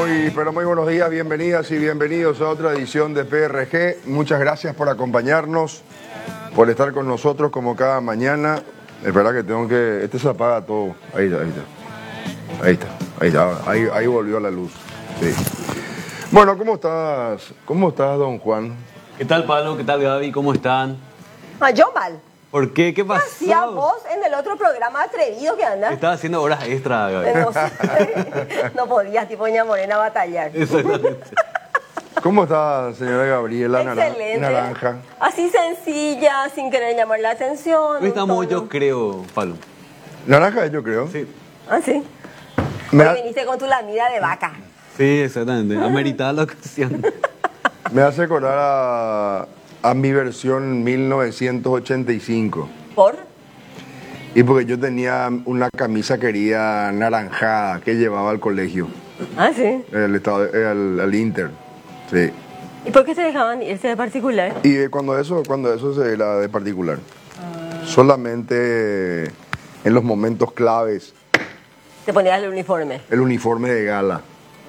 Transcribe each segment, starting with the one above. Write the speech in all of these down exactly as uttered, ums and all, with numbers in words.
Muy, pero muy buenos días, bienvenidas y bienvenidos a otra edición de P R G. Muchas gracias por acompañarnos, por estar con nosotros como cada mañana. Espera que tengo que... Este se apaga todo. Ahí está, ahí está. Ahí está, ahí está. Ahí, ahí volvió la luz. Sí. Bueno, ¿cómo estás? ¿Cómo estás, don Juan? ¿Qué tal, Pablo? ¿Qué tal, Gaby? ¿Cómo están? Ah, yo mal. ¿Por qué? ¿Qué pasó? Hacía vos en el otro programa atrevido que andas. Estaba haciendo horas extra, Gaby. No, sé. No podías, tipo Doña Morena, batallar. Exactamente. ¿Cómo está, señora Gabriela Excelente. Naranja? Así sencilla, sin querer llamar la atención. Hoy estamos, tono. yo creo, Pablo. Naranja, yo creo. Sí. Ah, sí. Me, Hoy ha- viniste con tu lamida de vaca. Sí, exactamente. Ameritada la ocasión. me hace acordar a, a mi versión mil novecientos ochenta y cinco. ¿Por? Y porque yo tenía una camisa querida naranjada que llevaba al colegio, Ah, sí. el estado, al, al Inter. Sí. ¿Y por qué te dejaban irse de particular? Y eh, cuando eso, cuando eso se era de particular. Solamente en los momentos claves, Te ponías el uniforme. el uniforme de gala.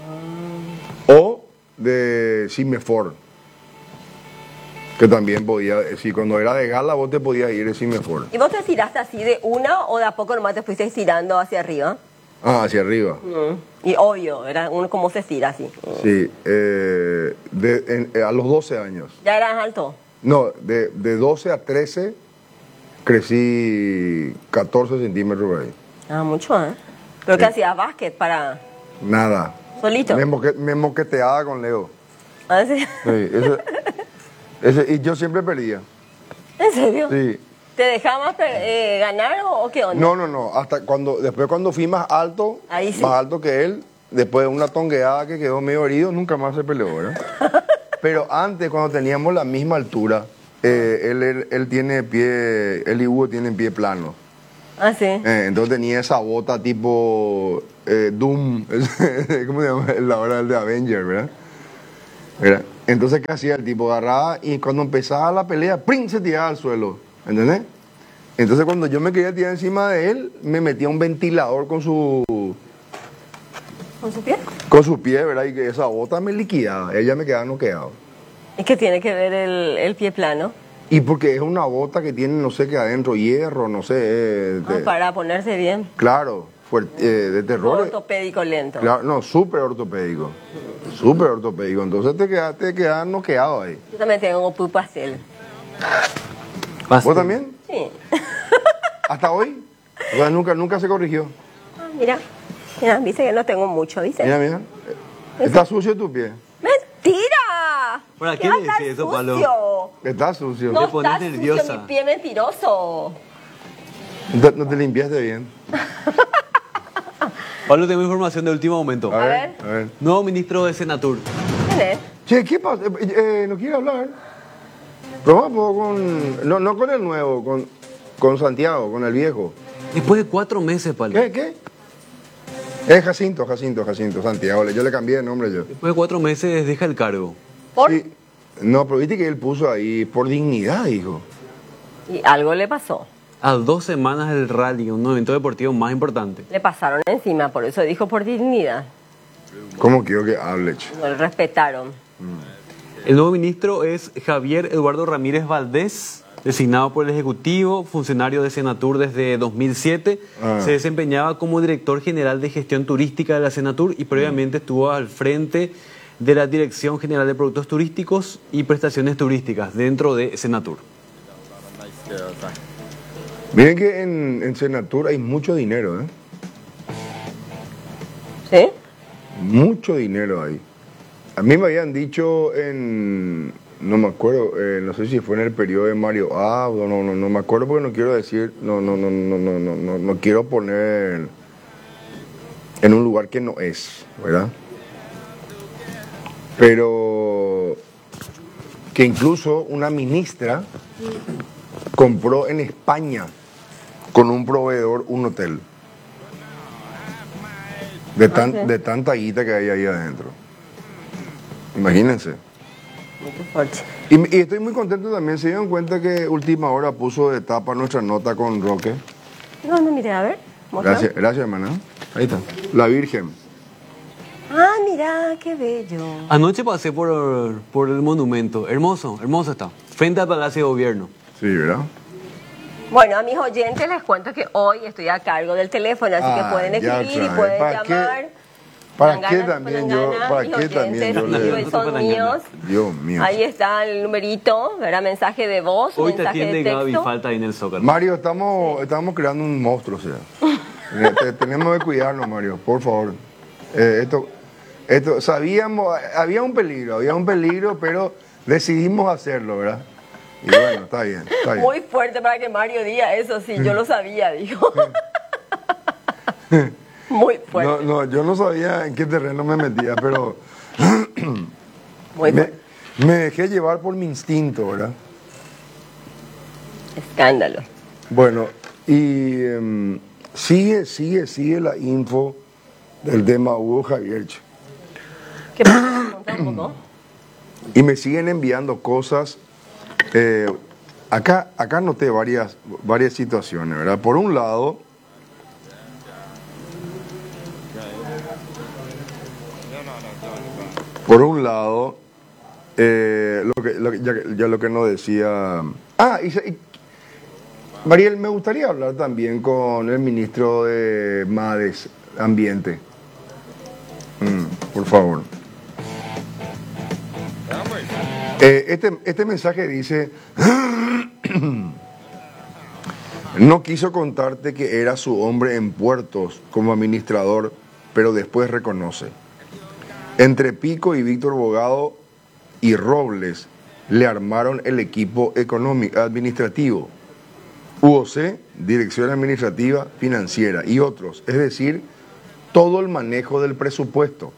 O de Cimefor. Que también podía, si cuando era de gala vos te podías ir de Cimefor. ¿Y vos te estiraste así de una o de a poco nomás te fuiste estirando hacia arriba? Ah, hacia arriba. Mm. Y obvio, era uno como se estira así. Sí, eh, de- en- eh, a los doce años. ¿Ya eras alto? No, de, de doce a trece crecí catorce centímetros por ahí. Ah, mucho, ¿eh? ¿Pero qué Sí. hacías? ¿Básquet para Nada. solito? Me, moque- me moqueteaba con Leo. ¿Ah, sí? Sí, ese- ese- y yo siempre perdía. ¿En serio? Sí. ¿Te dejaba eh, ganar o, o qué onda? No, no, no. Hasta cuando, después cuando fui más alto, Ahí sí. más alto que él, después de una tongueada que quedó medio herido, nunca más se peleó, ¿verdad? Pero antes, cuando teníamos la misma altura, eh, él, él, él tiene pie, él y Hugo tienen pie plano. Ah, sí. Eh, entonces tenía esa bota tipo eh, Doom, ¿cómo se llama? La hora del de Avenger, ¿verdad? ¿Verdad? Entonces, ¿qué hacía? El tipo agarraba y cuando empezaba la pelea, ¡prim! Se tiraba al suelo, ¿entendés? Entonces, cuando yo me quería tirar encima de él, me metía un ventilador con su, ¿Con su pie? con su pie, ¿verdad? Y que esa bota me liquidaba, ella me quedaba noqueado. ¿Y qué tiene que ver el, el pie plano? Y porque es una bota que tiene, no sé qué adentro, hierro, no sé, eh, Ah, de- para ponerse bien. claro, fuerte, eh, de terror. Ortopédico lento. Claro, no, súper ortopédico. Súper ortopédico. Entonces te quedas, te quedas noqueado ahí. Yo también tengo pu pastel. ¿Vos también? Sí. ¿Hasta hoy? O sea, nunca, nunca se corrigió. Ah, mira, mira, dice que no tengo mucho, ¿viste? Mira, mira. Está sucio tu pie. ¡Mentira! ¿Para qué va a le estar decís eso, Pablo? sucio? Está sucio. No Te pones está nerviosa. sucio mi pie mentiroso. No te, no te limpiaste bien. Pablo, tengo información de último momento. A, A ver, ver. a ver. Nuevo ministro de Senatur. ¿Quién es? Che, ¿qué pasa? Eh, eh, ¿no quiere hablar? Pero vamos con... No, no con el nuevo, con, con Santiago, con el viejo. Después de cuatro meses, Pablo. ¿Qué? ¿Qué? Es Jacinto, Jacinto, Jacinto, Santiago. Yo le cambié de nombre yo. Después de cuatro meses deja el cargo. ¿Por? Sí. No, pero viste que él puso ahí por dignidad, hijo. Y algo le pasó. A dos semanas del rally, un evento deportivo más importante. Le pasaron encima, por eso dijo por dignidad. ¿Cómo quiero que hable, che? No le respetaron. El nuevo ministro es Javier Eduardo Ramírez Valdés, designado por el Ejecutivo, funcionario de Senatur desde dos mil siete. Ah. Se desempeñaba como director general de gestión turística de la Senatur y previamente estuvo al frente de la Dirección General de Productos Turísticos y Prestaciones Turísticas dentro de Senatur. Miren que en, en Senatur hay mucho dinero, ¿eh? ¿Sí? Mucho dinero ahí. A mí me habían dicho en... No me acuerdo, eh, no sé si fue en el periodo de Mario Abdo, no, no, no me acuerdo porque no quiero decir, no, no, no, no, no, no, no, no quiero poner en un lugar que no es, ¿verdad? Pero que incluso una ministra compró en España con un proveedor un hotel. De, tan, Ok. de tanta guita que hay ahí adentro. Imagínense. Muy fuerte. Y, y estoy muy contento también. ¿Se dieron cuenta que Última Hora puso de tapa nuestra nota con Roque? No, no, mire, a ver. Mostra. Gracias, gracias, hermana. Ahí está. La Virgen. Ah, mira. mira, qué bello. Anoche pasé por, por el monumento. Hermoso, hermoso está. Frente al Palacio de Gobierno. Sí, ¿verdad? Bueno, a mis oyentes les cuento que hoy estoy a cargo del teléfono, así Ah, que pueden ya escribir y otra vez. pueden ¿Para qué? llamar. ¿Para Palangana, qué también yo? Palangana, ¿Para mis qué también yo oyentes, le.? y son míos. Dios mío. Ahí está el numerito, ¿verdad? Mensaje de voz, Hoy te mensaje atiende de Gaby, texto. falta ahí en el Zócalo. Mario, estamos, estamos creando un monstruo, o sea. Eh, te- tenemos que cuidarnos, Mario, por favor. Eh, esto, esto, sabíamos, había un peligro, había un peligro, pero decidimos hacerlo, ¿verdad? Y bueno, está bien, está bien. Muy fuerte para que Mario diga eso, sí, yo lo sabía, dijo. Muy fuerte, No, no, yo no sabía en qué terreno me metía, pero muy me, fuerte. me dejé llevar por mi instinto, ¿verdad? Escándalo. Bueno, y em, sigue, sigue, sigue la info del tema Hugo Javier. che. ¿Qué pasa? Contá un poco. Y me siguen enviando cosas. eh, acá, acá noté varias, varias situaciones, ¿verdad? Por un lado, por un lado, eh, lo que, lo que- ya, ya lo que nos decía. Ah, y, se- y- Mariel, me gustaría hablar también con el ministro de MADES, Ambiente. Mm, por favor. Eh, este, este mensaje dice, no quiso contarte que era su hombre en puertos como administrador, pero después reconoce. Entre Pico y Víctor Bogado y Robles le armaron el equipo económico, administrativo, U O C, Dirección Administrativa Financiera y otros, es decir, todo el manejo del presupuesto.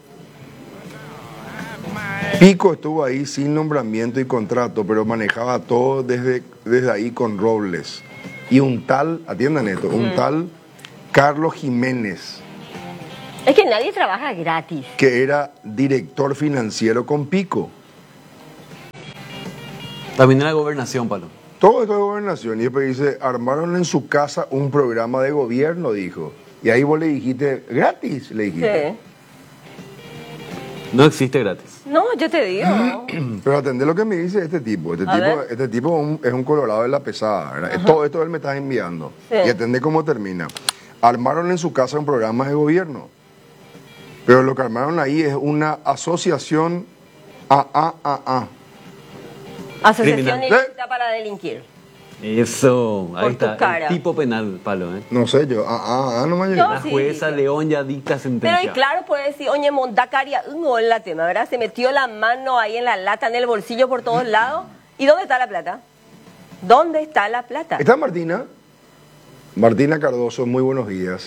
Pico estuvo ahí sin nombramiento y contrato, pero manejaba todo desde, desde ahí con Robles. Y un tal, atiendan esto, un tal Carlos Jiménez, Es que nadie trabaja gratis. que era director financiero con Pico. También en la gobernación, Palo. Todo esto de gobernación. Y después dice, armaron en su casa un programa de gobierno, dijo. Y ahí vos le dijiste, gratis, le dijiste. Sí. No existe gratis. No, yo te digo. Pero atendé lo que me dice este tipo. Este A tipo, ver. este tipo es un, es un colorado de la pesada, ¿verdad? Todo esto él me está enviando. Sí. Y atendé cómo termina. Armaron en su casa un programa de gobierno. Pero lo que armaron ahí es una asociación A A A A. Asociación Criminal. ilícita para delinquir. Eso, ahí Por tu está. cara. El tipo penal, Palo, ¿eh? No sé yo, A A A no me No, La sí, jueza sí. León ya dicta Pero sentencia. y claro, puede decir, oye, Montacaria, un en la tema, ¿verdad? Se metió la mano ahí en la lata, en el bolsillo por todos lados. ¿Y dónde está la plata? ¿Dónde está la plata? ¿Está Martina? Martina Cardoso, muy buenos días.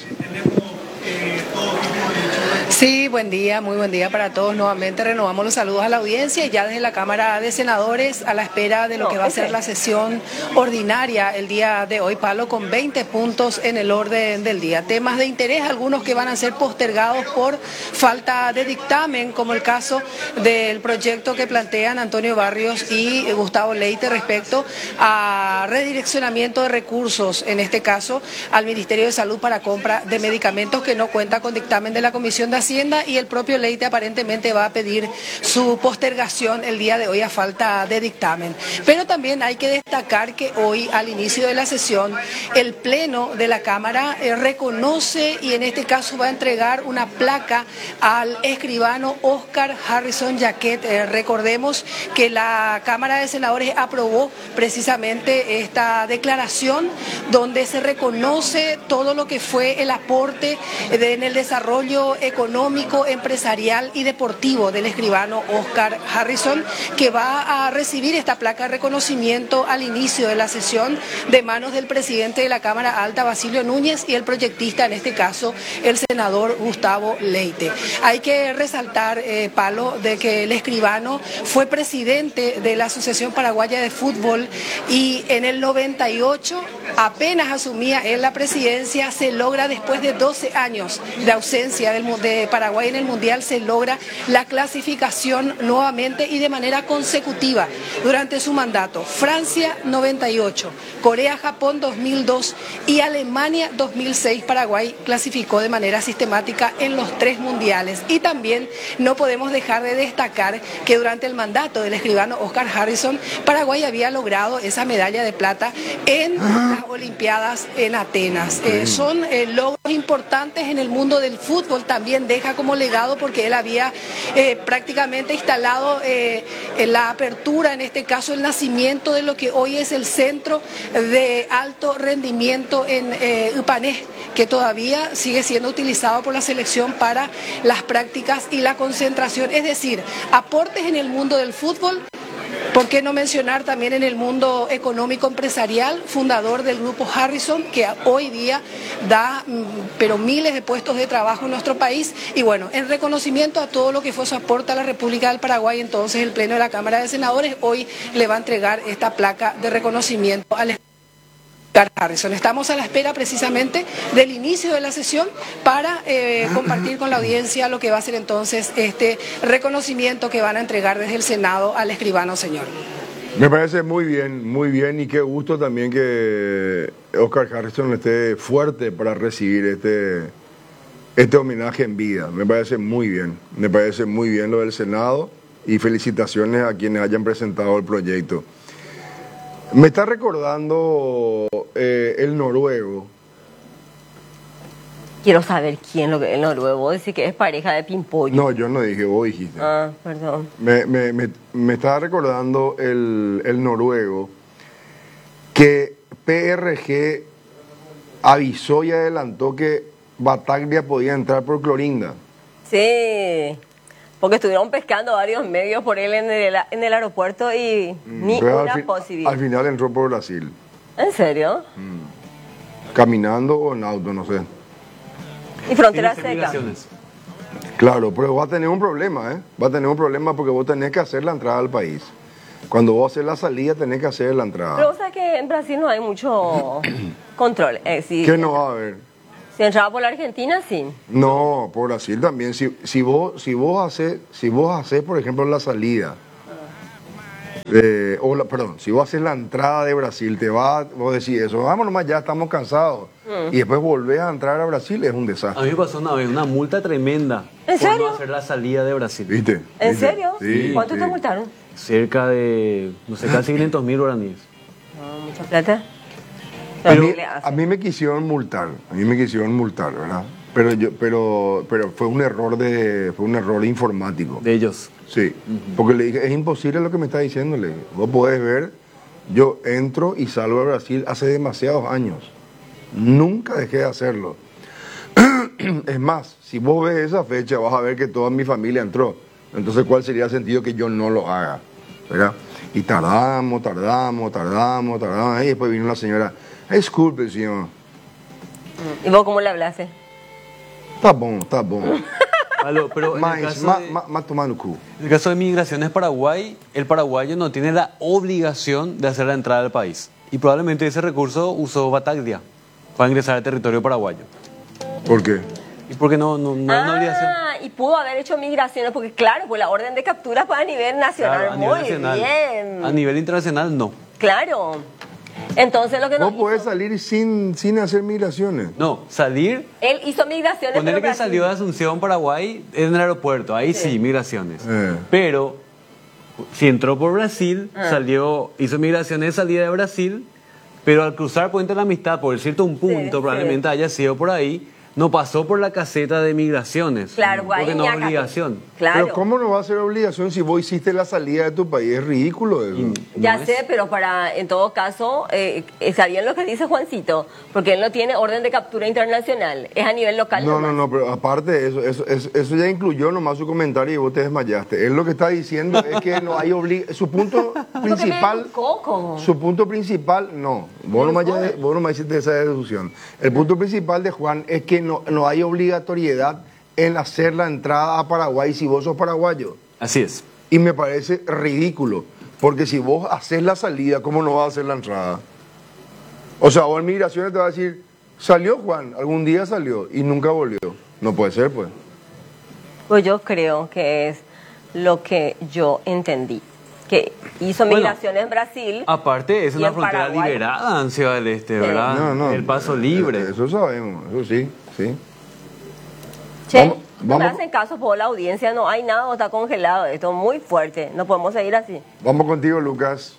Sí, buen día, muy buen día para todos. Nuevamente renovamos los saludos a la audiencia y ya desde la Cámara de Senadores a la espera de lo No, que va a ese. ser la sesión ordinaria el día de hoy, Palo, con veinte puntos en el orden del día. Temas de interés, algunos que van a ser postergados por falta de dictamen, como el caso del proyecto que plantean Antonio Barrios y Gustavo Leite respecto a redireccionamiento de recursos, en este caso al Ministerio de Salud para compra de medicamentos que no cuenta con dictamen de la Comisión de Hacienda, y el propio Leite aparentemente va a pedir su postergación el día de hoy a falta de dictamen. Pero también hay que destacar que hoy, al inicio de la sesión, el Pleno de la Cámara eh, reconoce y en este caso va a entregar una placa al escribano Oscar Harrison Jaquet. Eh, recordemos que la Cámara de Senadores aprobó precisamente esta declaración donde se reconoce todo lo que fue el aporte de- en el desarrollo económico, empresarial y deportivo del escribano Oscar Harrison, que va a recibir esta placa de reconocimiento al inicio de la sesión de manos del presidente de la Cámara Alta, Basilio Núñez, y el proyectista, en este caso, el senador Gustavo Leite. Hay que resaltar, eh, Palo, de que el escribano fue presidente de la Asociación Paraguaya de Fútbol y en el noventa y ocho, apenas asumía él la presidencia, se logra después de doce años de ausencia del, mu- de de Paraguay en el Mundial se logra la clasificación nuevamente y de manera consecutiva durante su mandato. Francia noventa y ocho, Corea-Japón dos mil dos y Alemania dos mil seis. Paraguay clasificó de manera sistemática en los tres mundiales. Y también no podemos dejar de destacar que durante el mandato del escribano Oscar Harrison, Paraguay había logrado esa medalla de plata en las Olimpiadas en Atenas. Eh, son eh, logros importantes en el mundo del fútbol, también deja como legado porque él había eh, prácticamente instalado eh, en la apertura, en este caso el nacimiento de lo que hoy es el centro de alto rendimiento en eh, Upané, que todavía sigue siendo utilizado por la selección para las prácticas y la concentración. Es decir, aportes en el mundo del fútbol. ¿Por qué no mencionar también en el mundo económico empresarial, fundador del grupo Harrison, que hoy día da pero miles de puestos de trabajo en nuestro país? Y bueno, en reconocimiento a todo lo que fue su aporte a la República del Paraguay, entonces el Pleno de la Cámara de Senadores hoy le va a entregar esta placa de reconocimiento al Harrison. Estamos a la espera precisamente del inicio de la sesión para eh, compartir con la audiencia lo que va a ser entonces este reconocimiento que van a entregar desde el Senado al escribano señor. Me parece muy bien, muy bien, y qué gusto también que Oscar Harrison esté fuerte para recibir este, este homenaje en vida. Me parece muy bien, me parece muy bien lo del Senado y felicitaciones a quienes hayan presentado el proyecto. Me está recordando eh, el noruego. Quiero saber quién lo que el noruego. Vos decís que es pareja de Pimpollo. No, yo no dije, vos dijiste. Ah, perdón. Me, me, me, me estaba recordando el, el noruego que P R G avisó y adelantó que Bataglia podía entrar por Clorinda. Sí. Porque estuvieron pescando varios medios por él en el, en el aeropuerto y mm, ni una al fi posibilidad. Al final entró por Brasil. ¿En serio? Mm. Caminando o en auto, no sé. ¿Y frontera seca? Claro, pero va a tener un problema, ¿eh? Va a tener un problema porque vos tenés que hacer la entrada al país. Cuando vos haces la salida, tenés que hacer la entrada. Pero vos sabés que en Brasil no hay mucho control. Eh, si, ¿Qué no va a haber? Si entraba por la Argentina, sí. No, por Brasil también. Si, si vos, si vos haces, si vos haces, por ejemplo, la salida, eh, o la, perdón, si vos haces la entrada de Brasil, te va, vos decís eso, vamos nomás, ya estamos cansados. Mm. Y después volvés a entrar a Brasil, es un desastre. A mí me pasó una vez una multa tremenda. ¿En por serio? no hacer la salida de Brasil. ¿Viste? ¿En ¿Viste? serio? Sí, ¿Cuánto sí. te multaron? Cerca de, no sé, casi quinientos mil guaraníes. No, mucha plata. A mí, a mí me quisieron multar, a mí me quisieron multar, ¿verdad? Pero yo, pero, pero fue un error de, fue un error informático. De ellos. Sí, uh-huh. Porque le dije, es imposible lo que me está diciéndole. Vos podés ver, yo entro y salgo de Brasil hace demasiados años. Nunca dejé de hacerlo. Es más, si vos ves esa fecha, vas a ver que toda mi familia entró. Entonces, ¿cuál sería el sentido que yo no lo haga? ¿Verdad? Y tardamos, tardamos, tardamos, tardamos. Y después vino la señora, disculpe, señor. ¿Y vos cómo le hablaste? Está bon, está bon. Palo, pero en el, Mas, caso ma, de, ma, ma tomando cu. en el caso de Migraciones Paraguay, el paraguayo no tiene la obligación de hacer la entrada al país. Y probablemente ese recurso usó Bataglia para ingresar al territorio paraguayo. ¿Por qué? ¿Y por qué no, no, no ah, hay una obligación? Y pudo haber hecho migraciones, porque claro, pues la orden de captura fue a nivel nacional. Claro, a muy nivel nacional. bien. A nivel internacional, no. Claro. Entonces lo que no Vos podés hizo, salir sin, sin hacer migraciones. No, salir, él hizo migraciones. poner pero que Brasil- salió de Asunción, Paraguay, en el aeropuerto, ahí sí, Sí. migraciones. Eh. Pero, si entró por Brasil, Ah. salió, hizo migraciones de salida de Brasil, pero al cruzar Puente de la Amistad, por decirte un punto, Sí, probablemente sí. haya sido por ahí, no pasó por la caseta de migraciones. Claro, porque ahí no ya es acá. obligación. Claro. Pero ¿cómo no va a ser obligación si vos hiciste la salida de tu país? Es ridículo eso. Y- Ya no es- sé, pero para, en todo caso, eh, está bien lo que dice Juancito, porque él no tiene orden de captura internacional, es a nivel local. No, no, nomás. no, pero aparte de eso, eso, eso, eso ya incluyó nomás su comentario y vos te desmayaste. Él lo que está diciendo es que no hay obligación. Su punto Porque me principal... educó, ¿cómo? Su punto principal, no, vos nomás, ya, vos nomás hiciste esa deducción. El punto principal de Juan es que no, no hay obligatoriedad en hacer la entrada a Paraguay si vos sos paraguayo. Así es. Y me parece ridículo, porque si vos haces la salida, ¿cómo no vas a hacer la entrada? O sea, vos en migraciones te va a decir, salió Juan, algún día salió y nunca volvió. No puede ser, pues. Pues yo creo que es lo que yo entendí. Que hizo Bueno, migraciones en Brasil. Aparte, es y una en frontera Paraguay. liberada en Ciudad del Este, ¿verdad? No, no. El paso libre. Eso sabemos, eso sí, sí. Che, Vamos- no me vamos- hacen caso por la audiencia, no hay nada, está congelado, esto es muy fuerte, no podemos seguir así. Vamos contigo, Lucas.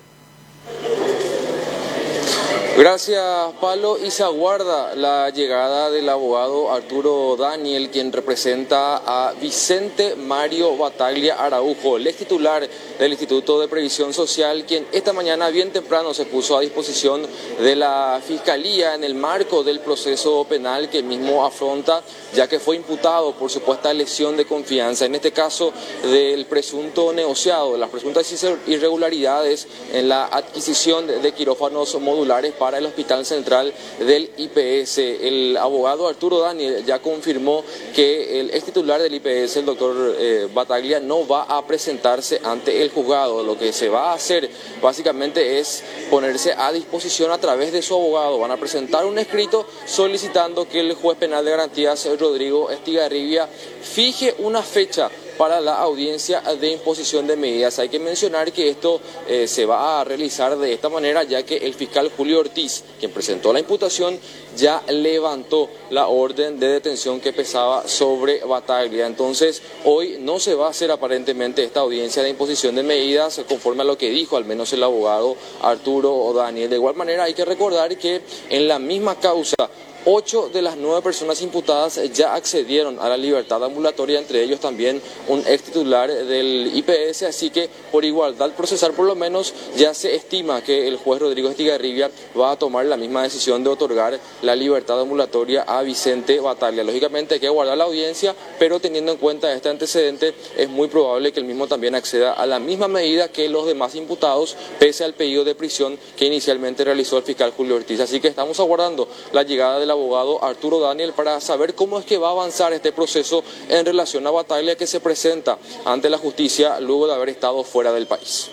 Gracias, Pablo. Y se aguarda la llegada del abogado Arturo Daniel, quien representa a Vicente Mario Bataglia Araujo, el ex titular del Instituto de Previsión Social, quien esta mañana bien temprano se puso a disposición de la Fiscalía en el marco del proceso penal que mismo afronta, ya que fue imputado por supuesta lesión de confianza, en este caso del presunto negociado, las presuntas irregularidades en la adquisición de quirófanos modulares para el Hospital Central del I P S. El abogado Arturo Daniel ya confirmó que el ex titular del I P S, el doctor eh, Bataglia, no va a presentarse ante el juzgado. Lo que se va a hacer básicamente es ponerse a disposición a través de su abogado. Van a presentar un escrito solicitando que el juez penal de garantías, Rodrigo Estigarribia, fije una fecha para la audiencia de imposición de medidas. Hay que mencionar que esto eh, se va a realizar de esta manera, ya que el fiscal Julio Ortiz, quien presentó la imputación, ya levantó la orden de detención que pesaba sobre Bataglia. Entonces, hoy no se va a hacer aparentemente esta audiencia de imposición de medidas, conforme a lo que dijo al menos el abogado Arturo Daniel. De igual manera, hay que recordar que en la misma causa, ocho de las nueve personas imputadas ya accedieron a la libertad ambulatoria, entre ellos también un ex titular del I P S, así que por igualdad procesal por lo menos ya se estima que el juez Rodrigo Estigarribia va a tomar la misma decisión de otorgar la libertad ambulatoria a Vicente Bataglia. Lógicamente hay que guardar la audiencia, pero teniendo en cuenta este antecedente es muy probable que el mismo también acceda a la misma medida que los demás imputados, pese al pedido de prisión que inicialmente realizó el fiscal Julio Ortiz. Así que estamos aguardando la llegada de la abogado Arturo Daniel para saber cómo es que va a avanzar este proceso en relación a Bataglia, que se presenta ante la justicia luego de haber estado fuera del país.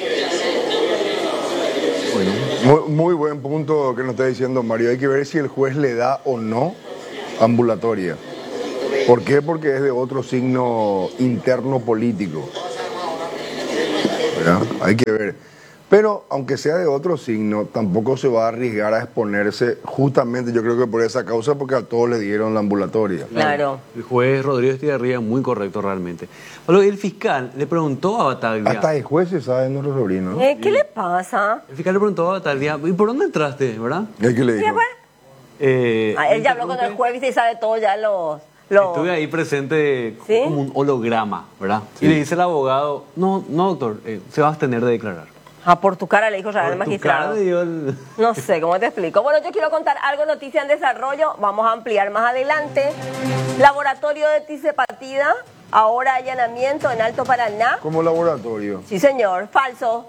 Muy, muy buen punto que nos está diciendo Mario. Hay que ver si el juez le da o no ambulatoria. ¿Por qué? Porque es de otro signo interno político. ¿Verdad? Hay que ver. Pero aunque sea de otro signo, tampoco se va a arriesgar a exponerse justamente, yo creo que por esa causa, porque a todos le dieron la ambulatoria. Claro. El juez Rodrigo Estigarribia, muy correcto realmente. Pablo, el fiscal le preguntó a Bataglia. Hasta el juez se sabe, nuestro sobrino. Eh, ¿Qué le pasa? El fiscal le preguntó a Bataglia, ¿y por dónde entraste, verdad? ¿Qué que le dijo? ¿Qué fue? Eh, Ah, él ya habló con el juez y sabe todo ya los... los... Estuve ahí presente ¿Sí? como un holograma, ¿verdad? Y le dice el abogado, no, no doctor, eh, se va a abstener de declarar. Ah, por tu cara le dijo ya Por el tu magistrado. cara le dio el- No sé, ¿cómo te explico? Bueno, yo quiero contar algo, noticia en desarrollo, vamos a ampliar más adelante. Laboratorio de Tisepatida, ahora allanamiento en Alto Paraná. Como laboratorio. Sí, señor, falso.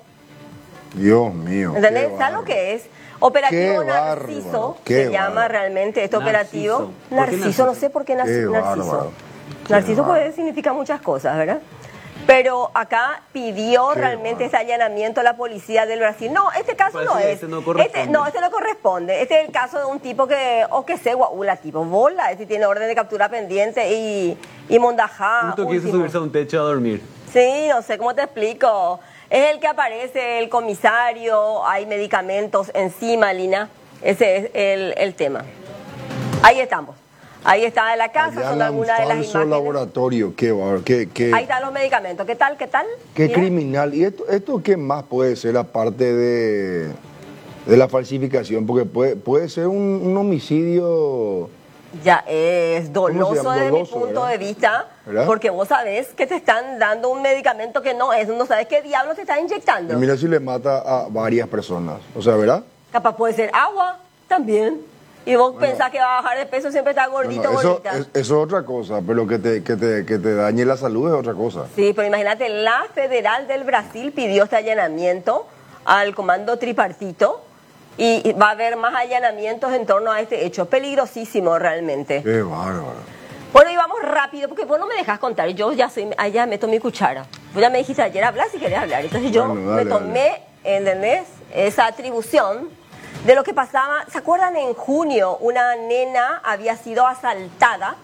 Dios mío. ¿Entendés? qué ¿Sabes bárbaro. lo que es? Operativo Qué Narciso, bárbaro, se qué llama bárbaro. realmente este Narciso. operativo. ¿Por qué Narciso, Narciso? no sé por qué, Narci- Qué Narciso. bárbaro, qué Narciso puede bárbaro. significar muchas cosas, ¿verdad? Pero acá pidió Qué realmente bárbaro. este allanamiento a la policía del Brasil. No, este caso Parece no que es. este no corresponde. Este, no, este no corresponde. Este es el caso de un tipo que, o que se guaula, tipo bola, este tiene orden de captura pendiente y, y mondajá. Justo quiso último. subirse a un techo a dormir. Sí, no sé cómo te explico. Es el que aparece el comisario, hay medicamentos encima, Lina. Ese es el, el tema. Ahí estamos. Ahí está la casa, son Allanan algunas de las falso imágenes. laboratorio. Qué bárbaro. Qué, qué, Ahí están los medicamentos. ¿Qué tal? ¿Qué tal? qué Mira. criminal. ¿Y esto, esto qué más puede ser aparte de, de la falsificación? Porque puede, puede ser un, un homicidio. Ya es doloso llama? desde Doloso, mi punto ¿verdad? de vista, ¿Verdad? porque vos sabés que te están dando un medicamento que no es, no sabes qué diablos te están Y inyectando. mira si le mata a varias personas. O sea, ¿verdad? Capaz puede ser agua también. Y vos Bueno. pensás que va a bajar de peso, siempre está gordito, Bueno, eso, gordita. es, eso es otra cosa, pero que te, que, te, que te dañe la salud es otra cosa. Sí, pero imagínate, la Federal del Brasil pidió este allanamiento al comando tripartito y y va a haber más allanamientos en torno a este hecho. Peligrosísimo realmente. Qué bárbaro. Bueno, y vamos rápido, porque vos no me dejas contar. Yo ya soy, allá meto mi cuchara. Vos ya me dijiste ayer hablar si querés hablar. Entonces yo Bueno, dale, me tomé, ¿entendés? Esa atribución de lo que pasaba. ¿Se acuerdan? En junio una nena había sido asaltada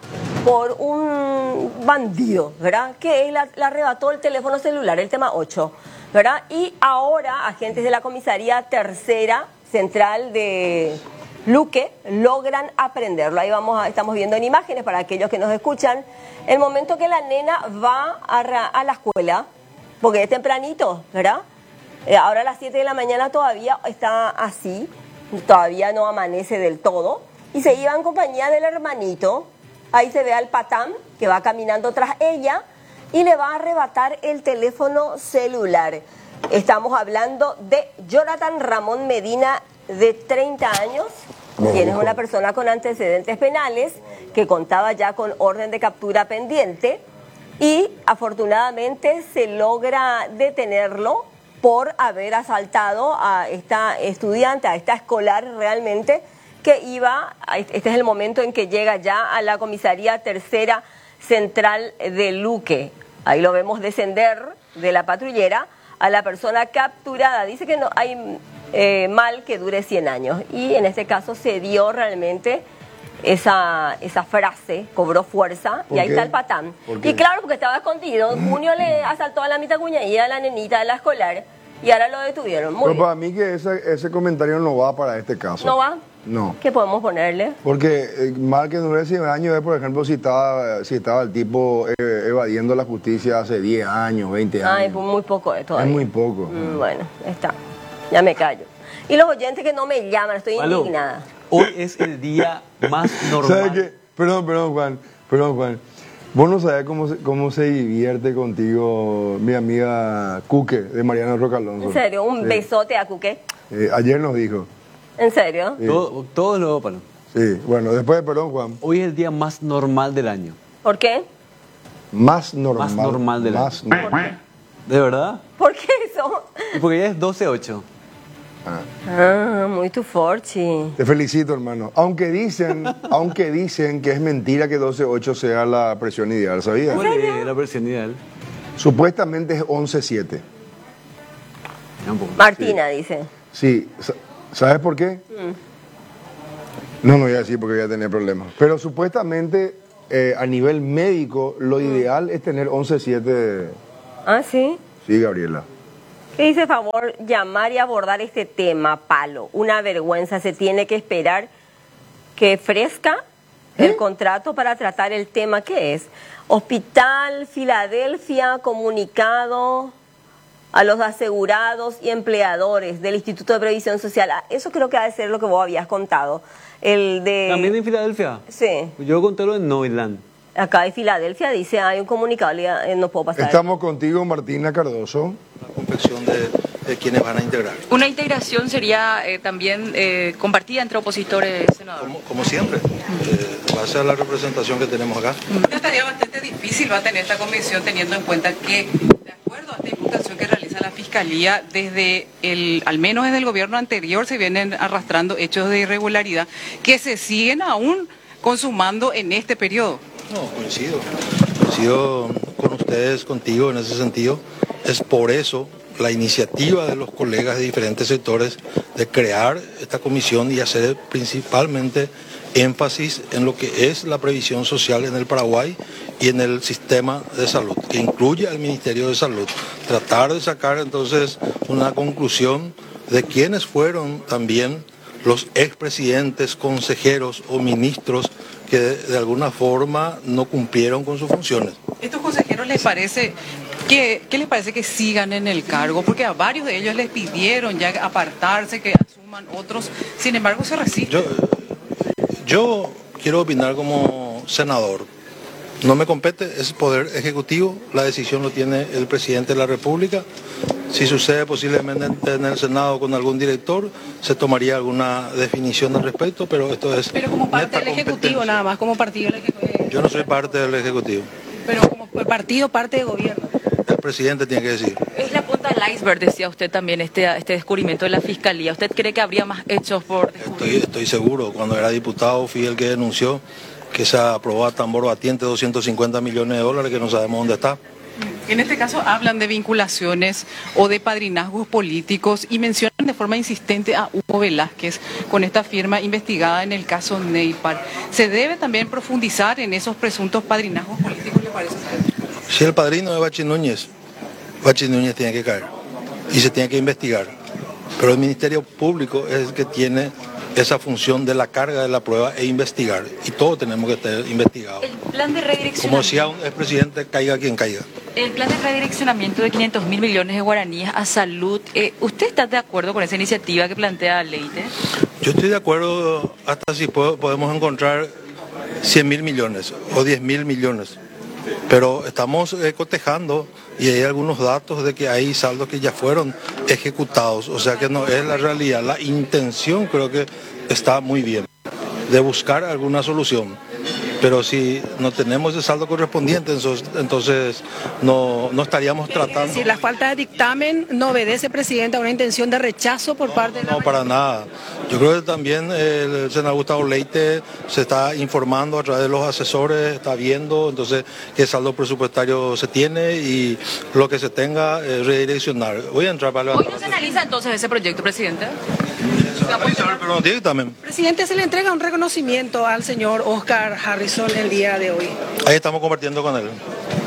por un bandido, ¿verdad? Que le arrebató el teléfono celular, el tema ocho, ¿verdad? Y ahora agentes de la comisaría tercera central de Luque logran aprenderlo. Ahí vamos a, estamos viendo en imágenes para aquellos que nos escuchan. El momento que la nena va a, a la escuela, porque es tempranito, ¿verdad? Eh, ahora a las siete de la mañana todavía está así, todavía no amanece del todo, y se iba en compañía del hermanito. Ahí se ve al patán que va caminando tras ella y le va a arrebatar el teléfono celular. Estamos hablando de Jonathan Ramón Medina, de treinta años, quien es una persona con antecedentes penales, que contaba ya con orden de captura pendiente, y afortunadamente se logra detenerlo por haber asaltado a esta estudiante, a esta escolar realmente, que iba, este es el momento en que llega ya a la comisaría tercera central de Luque. Ahí lo vemos descender de la patrullera a la persona capturada. Dice que no hay eh, mal que dure cien años. Y en este caso se dio realmente esa, esa frase, cobró fuerza, y ahí está el patán. Y claro, porque estaba escondido. En junio le asaltó a la mitacuñaía, a la nenita de la escolar, y ahora lo detuvieron. Muy Pero bien. para mí que ese, ese comentario no va para este caso. ¿No va? No. ¿Qué podemos ponerle? Porque eh, mal que dure cien años es, por ejemplo, si estaba, si estaba el tipo eh, evadiendo la justicia hace diez años, veinte años. Ay, pues muy poco de todavía. Es muy poco. Mm, bueno, está. Ya me callo. Y los oyentes que no me llaman, estoy Palo, indignada. hoy es el día más normal. ¿Sabes qué? Perdón, perdón, Juan. Perdón, Juan. Vos no sabés cómo se, cómo se divierte contigo mi amiga Cuque, de Mariano Roca Alonso. En serio, un Sí. besote a Cuque. Eh, ayer nos dijo. ¿En serio? Sí. Todo, todo lo Palo. Sí, bueno, después de perdón, Juan. Hoy es el día más normal del año. ¿Por qué? Más normal. Más normal del más año. normal. ¿De verdad? ¿Por qué eso? Y porque ya es doce ocho. Ah, muy tu forchi. Te felicito, hermano. Aunque dicen, aunque dicen que es mentira que doce ocho sea la presión ideal, ¿sabías? ¿Cuál es la versión ideal? Supuestamente es once siete. Ya un poco. Martina dice. Sí, sa- ¿sabes por qué? No, no voy a decir porque voy a tener problemas. Pero supuestamente eh, a nivel médico lo ideal es tener once siete. Ah, ¿sí? Sí, Gabriela. ¿Qué dice, favor, llamar y abordar este tema, Palo? Una vergüenza, se tiene que esperar que fresca el contrato para tratar el tema. ¿Qué es? Hospital Filadelfia, comunicado a los asegurados y empleadores del Instituto de Previsión Social. Ah, eso creo que ha de ser lo que vos habías contado. El de... ¿También en Filadelfia? Sí. Yo conté lo en Neuland. Acá de Filadelfia dice, hay un comunicado, le- eh, no puedo pasar. Estamos contigo, Martina Cardoso. La confección de, de quienes van a integrar. Una integración sería eh, también eh, compartida entre opositores, senador. Como, como siempre, eh, en base a la representación que tenemos acá. Una tarea bastante difícil va a tener esta comisión teniendo en cuenta que, de acuerdo a esta imputación que realiza la Fiscalía, desde el, al menos desde el gobierno anterior se vienen arrastrando hechos de irregularidad que se siguen aún consumando en este periodo. No, coincido. Coincido con ustedes, contigo en ese sentido. Es por eso la iniciativa de los colegas de diferentes sectores de crear esta comisión y hacer principalmente énfasis en lo que es la previsión social en el Paraguay y en el sistema de salud, que incluye al Ministerio de Salud. Tratar de sacar entonces una conclusión de quiénes fueron también los expresidentes, consejeros o ministros que de, de alguna forma no cumplieron con sus funciones. ¿Estos consejeros les parece que, qué les parece que sigan en el cargo? Porque a varios de ellos les pidieron ya apartarse, que asuman otros, sin embargo se resisten. Yo, yo quiero opinar como senador. No me compete, es poder ejecutivo, la decisión lo tiene el presidente de la República. Si sucede posiblemente en el Senado con algún director, se tomaría alguna definición al respecto, pero esto es... Pero como parte neta del Ejecutivo competencia. nada más, como partido del Ejecutivo. Yo no soy parte del Ejecutivo. Pero como partido, parte de gobierno. El presidente tiene que decir. Es la punta del iceberg, decía usted también, este, este descubrimiento de la Fiscalía. ¿Usted cree que habría más hechos por descubrir? Estoy, estoy seguro, cuando era diputado fui el que denunció que se aprobó a tambor batiente doscientos cincuenta millones de dólares que no sabemos dónde está. En este caso hablan de vinculaciones o de padrinazgos políticos y mencionan de forma insistente a Hugo Velázquez con esta firma investigada en el caso Neipar. ¿Se debe también profundizar en esos presuntos padrinazgos políticos, le parece a usted? Si el padrino es Bachi Núñez, Bachi Núñez tiene que caer y se tiene que investigar. Pero el Ministerio Público es el que tiene esa función de la carga de la prueba e investigar. Y todos tenemos que estar investigados. El plan de redireccionamiento. Como decía un expresidente, caiga quien caiga. El plan de redireccionamiento de quinientos mil millones de guaraníes a salud, eh, ¿usted está de acuerdo con esa iniciativa que plantea Leite? Yo estoy de acuerdo hasta si puedo, podemos encontrar cien mil millones o diez mil millones. Pero estamos eh, cotejando y hay algunos datos de que hay saldos que ya fueron ejecutados. O sea que no es la realidad. La intención creo que está muy bien de buscar alguna solución. Pero si no tenemos el saldo correspondiente, entonces, entonces no, no estaríamos tratando... Es decir, la falta de dictamen no obedece, presidente, a una intención de rechazo por parte de la... No, para nada. Yo creo que también el senador Gustavo Leite se está informando a través de los asesores, está viendo entonces qué saldo presupuestario se tiene y lo que se tenga eh, redireccionar. Voy a entrar para ¿Hoy no se analiza entonces ese proyecto, presidente? Pero no tiene dictamen. Presidente, se le entrega un reconocimiento al señor Oscar Harrison el día de hoy. Ahí estamos compartiendo con él.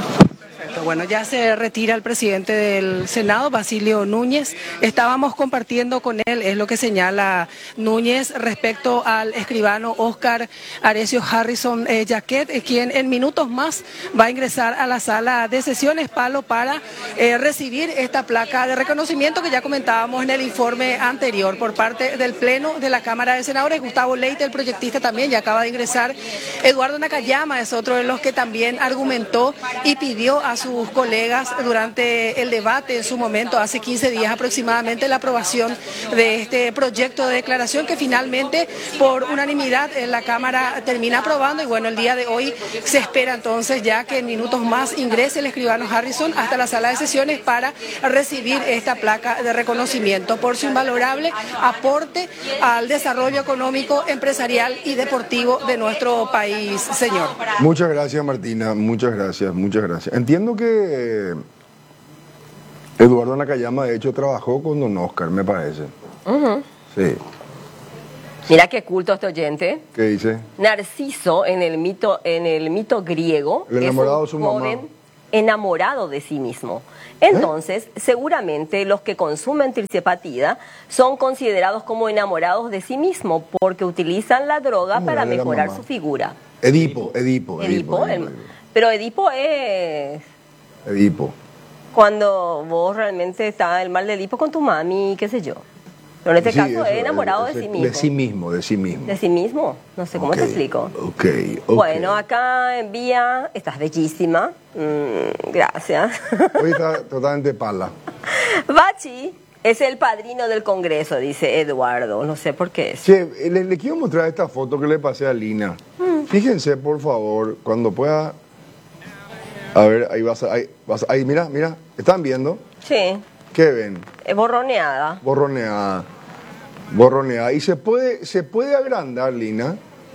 Bueno, ya se retira el presidente del Senado, Basilio Núñez. Estábamos compartiendo con él, es lo que señala Núñez respecto al escribano Oscar Arecio Harrison eh, Jaquet, eh, quien en minutos más va a ingresar a la sala de sesiones, Palo, para eh, recibir esta placa de reconocimiento que ya comentábamos en el informe anterior por parte del Pleno de la Cámara de Senadores. Gustavo Leite, el proyectista, también ya acaba de ingresar. Eduardo Nakayama es otro de los que también argumentó y pidió a sus colegas durante el debate en su momento, hace quince días aproximadamente, la aprobación de este proyecto de declaración que finalmente por unanimidad en la Cámara termina aprobando. Y bueno, el día de hoy se espera entonces ya que en minutos más ingrese el escribano Harrison hasta la sala de sesiones para recibir esta placa de reconocimiento por su invalorable aporte al desarrollo económico, empresarial y deportivo de nuestro país, señor. Muchas gracias, Martina, muchas gracias, muchas gracias. Entiendo que Eduardo Nakayama de hecho trabajó con don Oscar, me parece. Uh-huh. Sí. Mira qué culto este oyente. ¿Qué dice? Narciso en el mito, en el mito griego, El enamorado es de un su joven mamá. enamorado de sí mismo. Entonces, ¿Eh? seguramente los que consumen tircepatida son considerados como enamorados de sí mismo porque utilizan la droga para mejorar su figura. Edipo, Edipo, Edipo. Edipo, Edipo, el- pero Edipo es Edipo. cuando vos realmente está el mal de Edipo con tu mami, qué sé yo. Pero en este Sí, caso eso, es enamorado es- de sí es- mismo. De sí mismo, de sí mismo. De sí mismo. No sé cómo Ok, te explico. Ok, ok. Bueno, acá envía, estás bellísima. Mm, gracias. Hoy está totalmente pala. Bachi es el padrino del Congreso, dice Eduardo. No sé por qué es. Che, le, le quiero mostrar esta foto que le pasé a Lina. Fíjense, por favor, cuando pueda. A ver, ahí vas a. Ahí, vas a- ahí, mira, mira. ¿Están viendo? Sí, ¿Qué ven? es borroneada. Borroneada. Borroneada. Y se puede, se puede agrandar, Lina.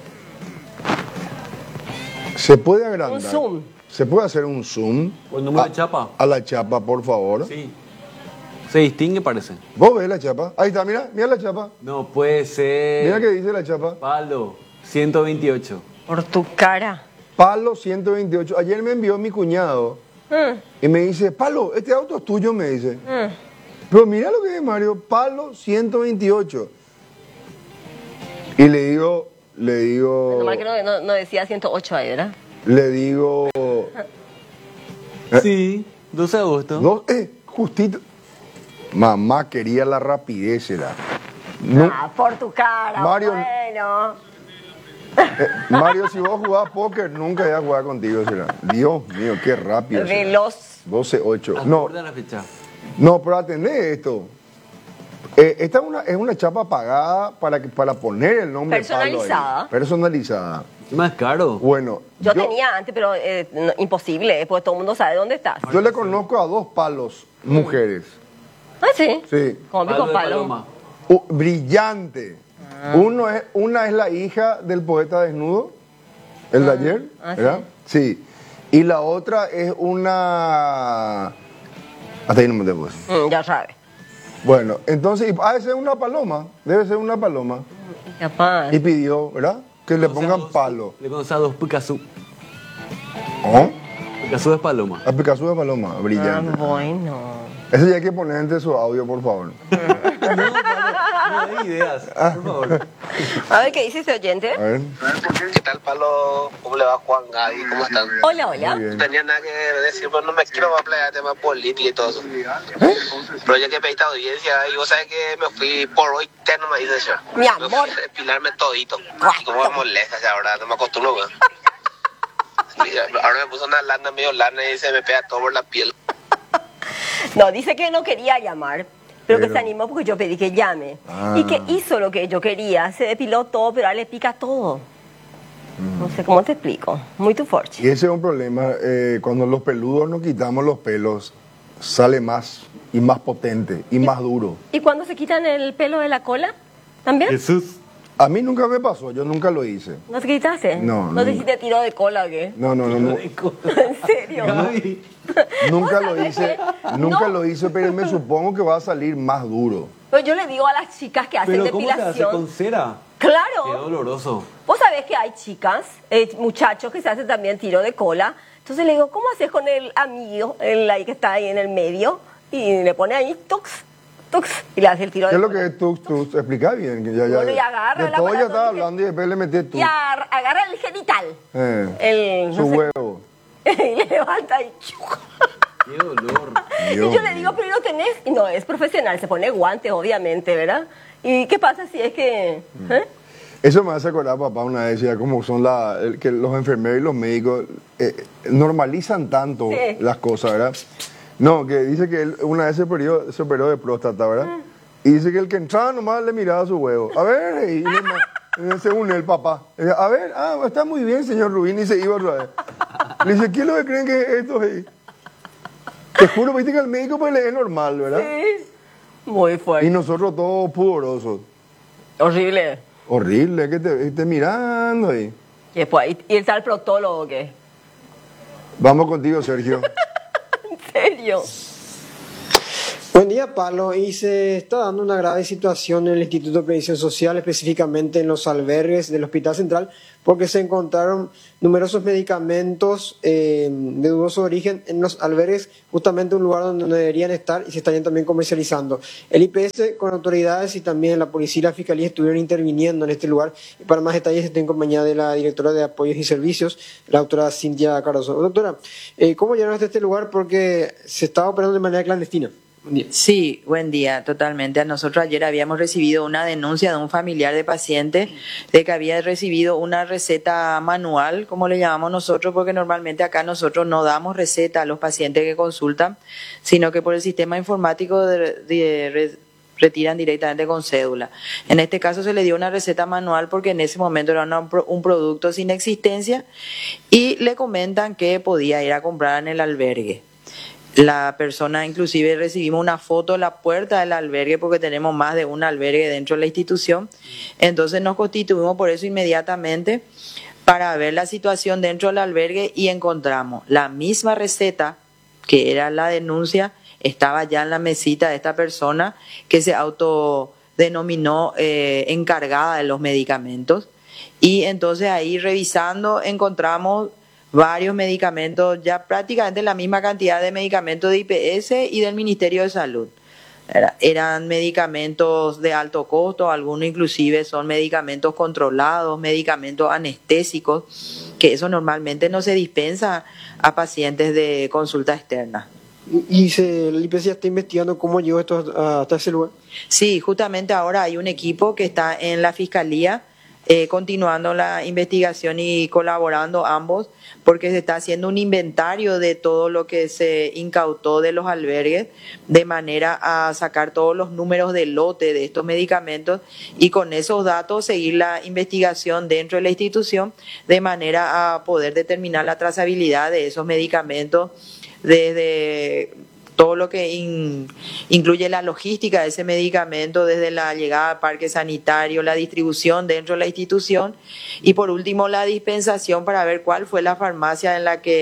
Se puede agrandar. Un zoom. Se puede hacer un zoom. ¿Con número a, de chapa? A la chapa, por favor. Sí. Se distingue, parece. ¿Vos ves la chapa? Ahí está, mira, mira la chapa. No puede ser. Mira qué dice la chapa. Palo, ciento veintiocho. Por tu cara. Palo ciento veintiocho. Ayer me envió mi cuñado Mm, y me dice, Palo, este auto es tuyo, me dice. mm. Pero mira lo que es, Mario, Palo ciento veintiocho. Y le digo, le digo, Nomás que no, no- no decía ciento ocho ahí, ¿verdad? le digo, Sí, doce de agosto. no, eh, justito. Mamá quería la rapidez, era. No, Ah, por tu cara. Mario- Bueno. eh, Mario, si vos jugás póker, nunca iba a jugar contigo, será. Dios mío, qué rápido. será. Veloz. doce ocho. No, Acuerda la fecha. no, pero atendé esto. Eh, esta es una, es una chapa pagada para, que- para poner el nombre de Palo ahí. Personalizada. Personalizada. Es más caro. Bueno, Yo, tenía antes, pero eh, no- imposible, pues todo el mundo sabe dónde estás. yo le conozco a dos palos, mujeres. Ah, sí. Sí. Como pico Palo de palo. paloma. Uh, brillante. Uno es, una es la hija del poeta desnudo, el de ayer, ah, ¿verdad? Sí. Y la otra es una Hasta ahí no me te puse. Mm, ya sabes. Bueno, entonces, ah, esa es una paloma, debe ser una paloma. Capaz. Y pidió, ¿verdad? Que le pongan palo. Le conoce a dos Picasso. ¿Oh? Picasso es paloma. A Picasso de paloma, brillante. Ah, bueno. Ese ya hay que poner entre su audio, por favor. No, no hay ideas, por favor. A ver, ¿qué dice este oyente? A ver. ¿Qué tal, Palo? ¿Cómo le va, Juan, Gaby? ¿Cómo están? Hola, hola. Muy bien. No tenía nada que decir, pero no me quiero hablar de temas políticos y todo eso. Pero ya que pediste audiencia, y vos sabés que me fui por hoy, ya no me dice eso. Mi amor. Me fui a depilarme todito. Y como me molesta ya, ahora no me acostumbro, weón. Mira, ahora me puso una lana medio lana y se me pega todo por la piel. No, dice que no quería llamar, pero, Pero- que se animó porque yo pedí que llame. Ah. Y que hizo lo que yo quería, se depiló todo, pero ahora le pica todo. No sé cómo te explico. Muy tu Y forte. ese es un problema. eh, cuando los peludos nos quitamos los pelos, sale más y más potente y más duro. ¿Y cuando se quitan el pelo de la cola? ¿También? Jesús. A mí nunca me pasó, yo nunca lo hice. ¿No te quitaste? No, ¿No te no. hiciste tiro de cola o qué? No, no, no, no. ¿En serio? Gaby. Nunca ¿Vos lo sabés hice, qué? nunca No. lo hice, pero me supongo que va a salir más duro. Pero yo le digo a las chicas que hacen Pero ¿cómo se hace? depilación. ¿Con cera? Claro. Qué doloroso. Vos sabés que hay chicas, eh, muchachos que se hacen también tiro de cola. Entonces le digo, ¿cómo haces con el amigo, el ahí que está ahí en el medio? Y le pone ahí, tux, tux, y le hace el tiro ¿Qué de es lo cola. que es tú, tú? Explica bien. Que ya, ya, Bueno, y agarra de la todo ya aparato, estaba dije- hablando y después le metí tú. Y agar- agarra el genital. Eh, El, su no sé, huevo. y le levanta y chuc. Qué dolor. Dios Y yo le mío. digo, pero no tenés. Y no, es profesional, se pone guantes, obviamente, ¿verdad? ¿Y qué pasa si es que.? ¿eh? Eso me hace acordar, papá, una vez, ya como son la, el- que los enfermeros y los médicos eh, normalizan tanto Sí. las cosas, ¿verdad? No, que dice que él una vez se operó, se operó de próstata, ¿verdad? Y dice que el que entraba nomás le miraba a su huevo. A ver, y le ma- eh, según el papá. Eh, A ver, ah, está muy bien, señor Rubín, y se iba otra vez. Le dice, ¿qué es lo que creen que es esto ahí? Te juro, viste que al médico pues le es normal, ¿verdad? Sí. Muy fuerte. Y nosotros todos pudorosos. Horrible. Horrible, que te esté mirando ahí. Y después, ¿y está el proctólogo o qué? Vamos contigo, Sergio. ¿En serio? Buen día, Pablo. Y se está dando una grave situación en el Instituto de Previsión Social, específicamente en los albergues del Hospital Central, porque se encontraron numerosos medicamentos eh, de dudoso origen en los albergues, justamente un lugar donde no deberían estar y se estarían también comercializando. El I P S con autoridades y también la policía y la fiscalía estuvieron interviniendo en este lugar. Y para más detalles estoy en compañía de la directora de Apoyos y Servicios, la doctora Cintia Cardoso. Doctora, eh, ¿cómo llegaron hasta este lugar? Porque se estaba operando de manera clandestina. Buen día. Sí, buen día, totalmente. A nosotros ayer habíamos recibido una denuncia de un familiar de paciente de que había recibido una receta manual, como le llamamos nosotros, porque normalmente acá nosotros no damos receta a los pacientes que consultan, sino que por el sistema informático de, de, re- retiran directamente con cédula. En este caso se le dio una receta manual porque en ese momento era una- un producto sin existencia y le comentan que podía ir a comprar en el albergue. La persona, inclusive recibimos una foto en la puerta del albergue porque tenemos más de un albergue dentro de la institución. Entonces nos constituimos por eso inmediatamente para ver la situación dentro del albergue y encontramos la misma receta que era la denuncia, estaba ya en la mesita de esta persona que se autodenominó eh, encargada de los medicamentos. Y entonces ahí revisando encontramos varios medicamentos, ya prácticamente la misma cantidad de medicamentos de I P S y del Ministerio de Salud. Era- eran medicamentos de alto costo, algunos inclusive son medicamentos controlados, medicamentos anestésicos, que eso normalmente no se dispensa a pacientes de consulta externa. Y, y se, el I P S ya está investigando cómo llegó esto a- hasta ese lugar. Sí, justamente ahora hay un equipo que está en la Fiscalía eh, continuando la investigación y colaborando ambos porque se está haciendo un inventario de todo lo que se incautó de los albergues de manera a sacar todos los números de lote de estos medicamentos y con esos datos seguir la investigación dentro de la institución de manera a poder determinar la trazabilidad de esos medicamentos desde todo lo que in- incluye la logística de ese medicamento, desde la llegada al parque sanitario, la distribución dentro de la institución y por último la dispensación para ver cuál fue la farmacia en la que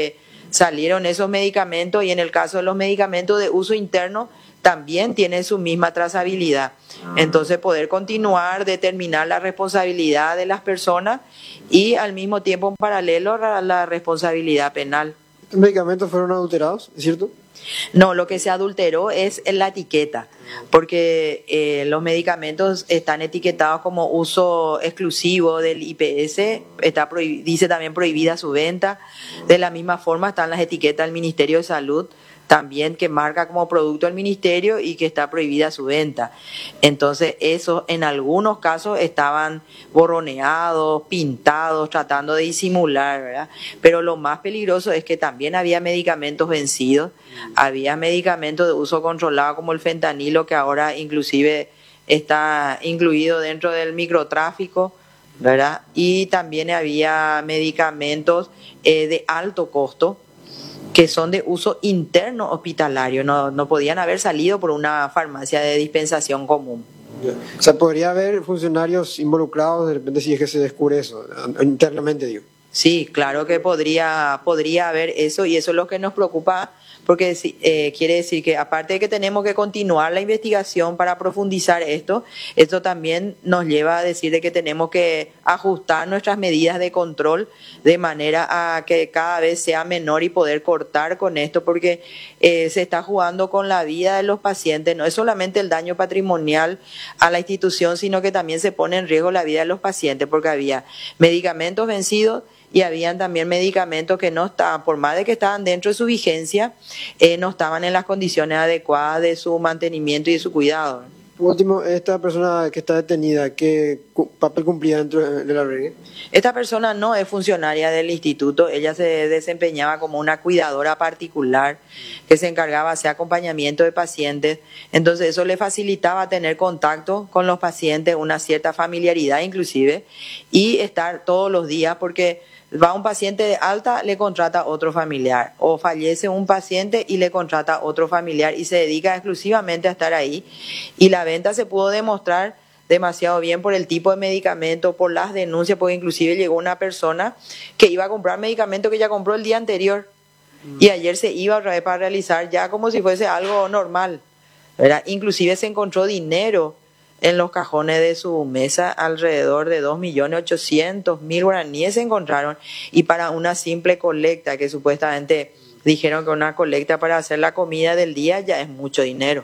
salieron esos medicamentos y en el caso de los medicamentos de uso interno también tienen su misma trazabilidad. Entonces poder continuar, determinar la responsabilidad de las personas y al mismo tiempo en paralelo la, la responsabilidad penal. ¿Estos medicamentos fueron adulterados, es cierto? No, lo que se adulteró es la etiqueta, porque eh, los medicamentos están etiquetados como uso exclusivo del I P S, está prohib- dice también prohibida su venta. De la misma forma están las etiquetas del Ministerio de Salud, también que marca como producto del ministerio y que está prohibida su venta. Entonces, eso en algunos casos estaban borroneados, pintados, tratando de disimular, ¿verdad? Pero lo más peligroso es que también había medicamentos vencidos, había medicamentos de uso controlado como el fentanilo, que ahora inclusive está incluido dentro del microtráfico, ¿verdad? Y también había medicamentos eh, de alto costo, que son de uso interno hospitalario, no, no podían haber salido por una farmacia de dispensación común. O sea, podría haber funcionarios involucrados de repente si es que se descubre eso, internamente digo. Sí, claro que podría, podría haber eso y eso es lo que nos preocupa, porque eh, quiere decir que aparte de que tenemos que continuar la investigación para profundizar esto, esto también nos lleva a decir de que tenemos que ajustar nuestras medidas de control de manera a que cada vez sea menor y poder cortar con esto, porque eh, se está jugando con la vida de los pacientes. No es solamente el daño patrimonial a la institución, sino que también se pone en riesgo la vida de los pacientes, porque había medicamentos vencidos y habían también medicamentos que no estaban, por más de que estaban dentro de su vigencia, eh, no estaban en las condiciones adecuadas de su mantenimiento y de su cuidado. Por último, esta persona que está detenida, ¿qué papel cumplía dentro del albergue? Esta persona no es funcionaria del instituto, ella se desempeñaba como una cuidadora particular que se encargaba de hacer acompañamiento de pacientes, entonces eso le facilitaba tener contacto con los pacientes, una cierta familiaridad inclusive, y estar todos los días, porque va un paciente de alta, le contrata otro familiar, o fallece un paciente y le contrata otro familiar y se dedica exclusivamente a estar ahí. Y la venta se pudo demostrar demasiado bien por el tipo de medicamento, por las denuncias, porque inclusive llegó una persona que iba a comprar medicamento que ya compró el día anterior y ayer se iba otra vez para realizar ya como si fuese algo normal, ¿verdad? Inclusive se encontró dinero en los cajones de su mesa, alrededor de dos millones ochocientos mil guaraníes se encontraron, y para una simple colecta, que supuestamente dijeron que una colecta para hacer la comida del día ya es mucho dinero.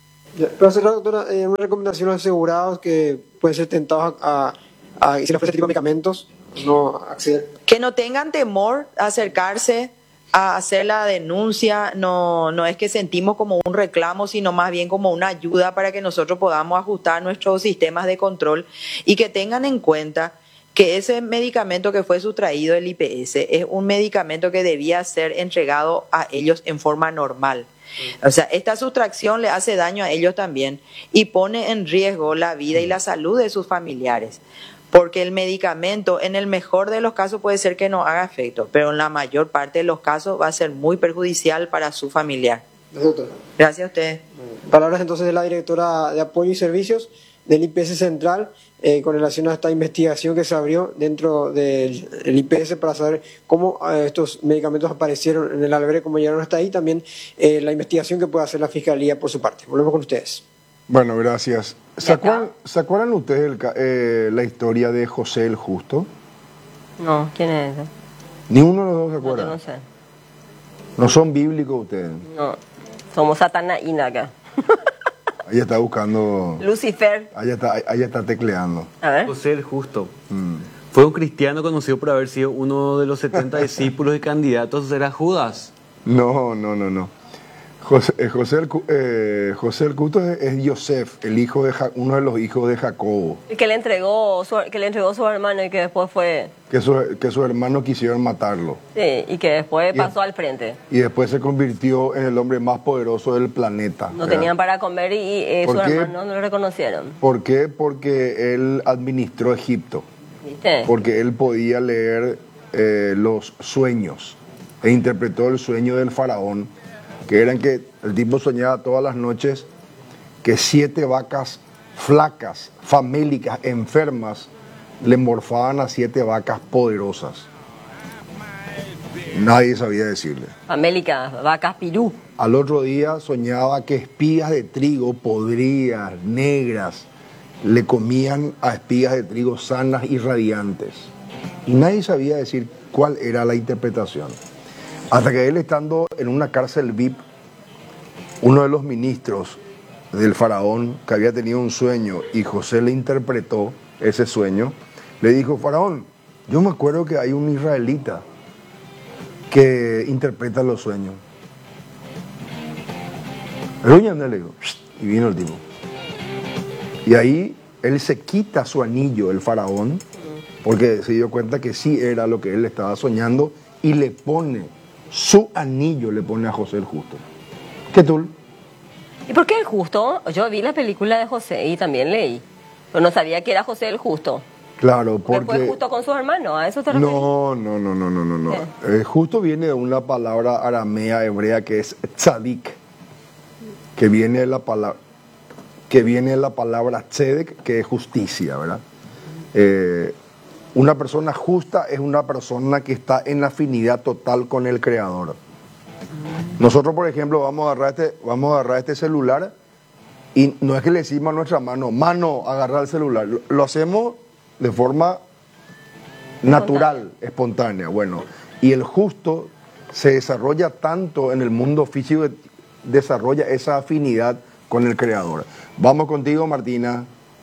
Para cerrar, doctora, eh, una recomendación a los asegurados que pueden ser tentados a, a, a si les ofrece este tipo de medicamentos, no acceder. Que no tengan temor a acercarse a hacer la denuncia, no, no es que sentimos como un reclamo, sino más bien como una ayuda para que nosotros podamos ajustar nuestros sistemas de control y que tengan en cuenta que ese medicamento que fue sustraído del I P S es un medicamento que debía ser entregado a ellos en forma normal. O sea, esta sustracción le hace daño a ellos también y pone en riesgo la vida y la salud de sus familiares. Porque el medicamento, en el mejor de los casos, puede ser que no haga efecto, pero en la mayor parte de los casos va a ser muy perjudicial para su familiar. Doctor. Gracias a usted. Palabras entonces de la directora de Apoyo y Servicios del I P S Central eh, con relación a esta investigación que se abrió dentro del I P S para saber cómo eh, estos medicamentos aparecieron en el albergue, cómo llegaron hasta ahí, también eh, la investigación que puede hacer la Fiscalía por su parte. Volvemos con ustedes. Bueno, gracias. ¿Se acuerdan, ¿se acuerdan ustedes el, eh, la historia de José el Justo? No, ¿quién es ese? Ni uno de los dos se acuerda. No, no sé. ¿No son bíblicos ustedes? No, somos Satanaína acá. Ahí está buscando... Lucifer. Ahí está, ahí está tecleando. A ver. José el Justo. Mm. Fue un cristiano conocido por haber sido uno de los setenta discípulos y candidatos. ¿Era Judas? No, no, no, no. José, eh, José, el, eh, José el Justo es, es Yosef, el hijo de ja, uno de los hijos de Jacobo. El que le entregó su, que le entregó su hermano y que después fue... Que, su, que sus hermanos quisieron matarlo. Sí, y que después y, pasó al frente. Y después se convirtió en el hombre más poderoso del planeta. No ¿verdad? tenían para comer y, y eh, sus hermanos no lo reconocieron. ¿Por qué? Porque él administró Egipto. ¿Viste? Porque él podía leer eh, los sueños e interpretó el sueño del faraón, que eran que el tipo soñaba todas las noches que siete vacas flacas, famélicas, enfermas, le morfaban a siete vacas poderosas. Nadie sabía decirle. Amélica, vacas pirú. Al otro día soñaba que espigas de trigo podridas, negras, le comían a espigas de trigo sanas y radiantes. Y nadie sabía decir cuál era la interpretación. Hasta que él, estando en una cárcel V I P, uno de los ministros del faraón, que había tenido un sueño, y José le interpretó ese sueño, le dijo: faraón, yo me acuerdo que hay un israelita que interpreta los sueños. Le digo, y vino el tipo. Y ahí él se quita su anillo, el faraón, porque se dio cuenta que sí era lo que él estaba soñando, y le pone su anillo, le pone a José el Justo. ¿Qué tú? ¿Y por qué el Justo? Yo vi la película de José y también leí, pero no sabía que era José el Justo. Claro, porque... ¿Fue justo con sus hermanos? ¿A eso te refieres? No, no, no, no, no, no. no. Eh, justo viene de una palabra aramea, hebrea, que es tzadik, que viene de la palabra, que viene de la palabra tzedek, que es justicia, ¿verdad? Eh, una persona justa es una persona que está en afinidad total con el Creador. Nosotros, por ejemplo, vamos a agarrar este, vamos a agarrar este celular y no es que le decimos a nuestra mano, mano, agarrar el celular. Lo, lo hacemos de forma natural, espontánea. Bueno, y el justo se desarrolla tanto en el mundo físico, desarrolla esa afinidad con el Creador. Vamos contigo, Martina.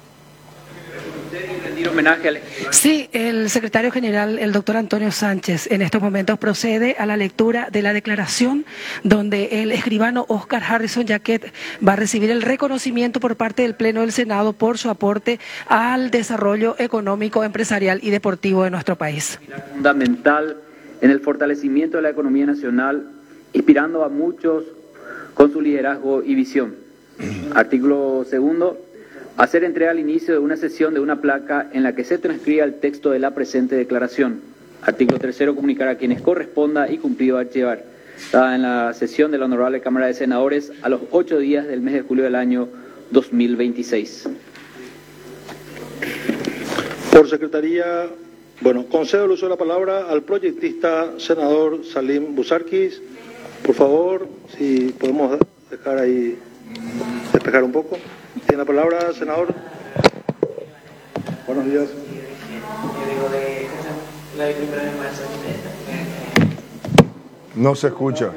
Sí, el secretario general, el doctor Antonio Sánchez, en estos momentos procede a la lectura de la declaración donde el escribano Oscar Harrison Jaquet va a recibir el reconocimiento por parte del Pleno del Senado por su aporte al desarrollo económico, empresarial y deportivo de nuestro país. Fundamental en el fortalecimiento de la economía nacional, inspirando a muchos con su liderazgo y visión. Artículo segundo. Hacer entrega al inicio de una sesión de una placa en la que se transcriba el texto de la presente declaración. Artículo tercero. Comunicar a quienes corresponda y cumplido archivar. Dada en la sesión de la Honorable Cámara de Senadores a los ocho días del mes de julio del año dos mil veintiséis. Por Secretaría, bueno, concedo el uso de la palabra al proyectista senador Salim Busarquis. Por favor, si podemos dejar ahí, despejar un poco. Tiene la palabra, senador. Buenos días. No se escucha.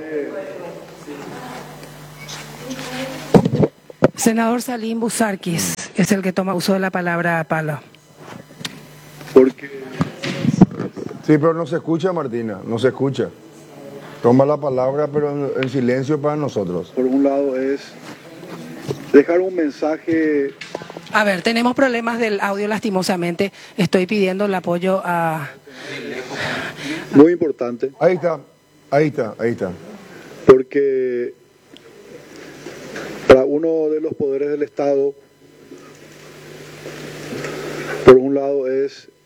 Senador Salim Busarquis es el que toma uso de la palabra, Palo. Porque... Sí, pero no se escucha, Martina, no se escucha. Toma la palabra, pero en silencio para nosotros. Por un lado es dejar un mensaje. A ver, tenemos problemas del audio lastimosamente. Estoy pidiendo el apoyo a... Muy importante. Ahí está, ahí está, ahí está. Porque para uno de los poderes del Estado, por un lado es